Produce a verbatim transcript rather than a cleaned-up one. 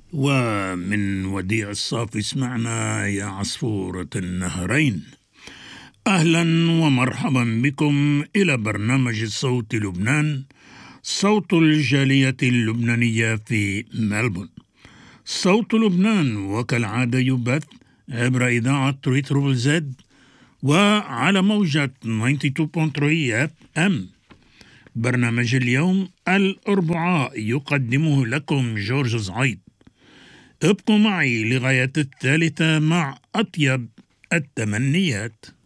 ومن وديع الصافي سمعنا يا عصفورة النهرين. أهلا ومرحبا بكم إلى برنامج صوت لبنان، صوت الجالية اللبنانية في ملبورن. صوت لبنان وكالعادة يبث عبر إذاعة ريتروبل زد وعلى موجة تسعة وتسعين فاصلة ثلاثة اف ام. برنامج اليوم الأربعاء يقدمه لكم جورج زعيد. ابقوا معي لغاية الثالثة مع أطيب التمنيات.